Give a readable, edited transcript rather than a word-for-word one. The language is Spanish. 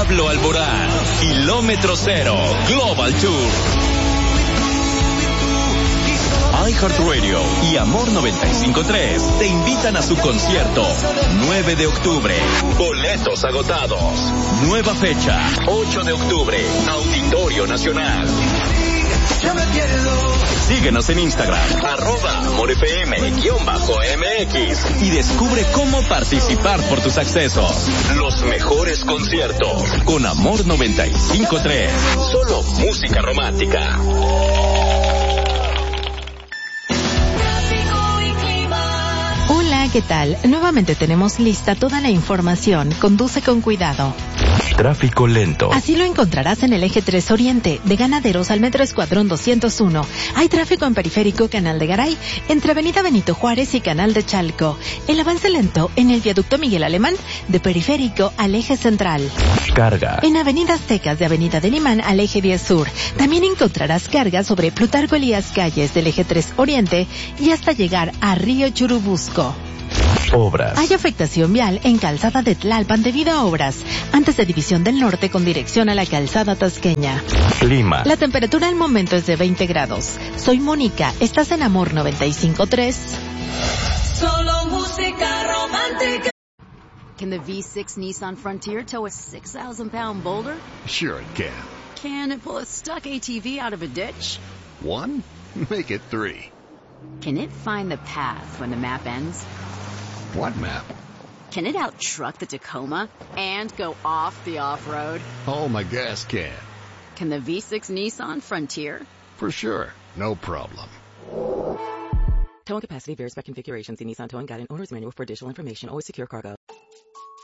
Pablo Alborán, Kilómetro Cero, Global Tour. iHeartRadio y Amor 95.3 te invitan a su concierto 9 de octubre. Boletos agotados. Nueva fecha, 8 de octubre, Auditorio Nacional. Síguenos en Instagram, @AmorFM_MX y descubre cómo participar por tus accesos. Los mejores conciertos con Amor 95.3. Solo música romántica. Hola, ¿qué tal? Nuevamente tenemos lista toda la información. Conduce con cuidado. Tráfico lento. Así lo encontrarás en el eje 3 Oriente, de Ganaderos al Metro Escuadrón 201. Hay tráfico en Periférico, Canal de Garay, entre Avenida Benito Juárez y Canal de Chalco. El avance lento en el Viaducto Miguel Alemán, de Periférico al eje central. Carga. En Avenida Aztecas, de Avenida del Imán al eje 10 Sur. También encontrarás carga sobre Plutarco Elías Calles del eje 3 Oriente y hasta llegar a Río Churubusco. Obras. Hay afectación vial en Calzada de Tlalpan debido a obras, antes de División del Norte con dirección a la Calzada Tasqueña. Clima. La temperatura al momento es de 20 grados. Soy Mónica, estás en Amor 95.3. Solo música romántica. Can the V6 Nissan Frontier tow a 6,000-pound boulder? Sure it can. Can it pull a stuck ATV out of a ditch? 1? Make it 3. Can it find the path when the map ends? What map? Can it out-truck the Tacoma and go off the off-road? Oh, my gas can. Can the V6 Nissan Frontier? For sure. No problem. Towing capacity varies by configuration. See Nissan Towing Guide and Owner's Manual for additional information. Always secure cargo.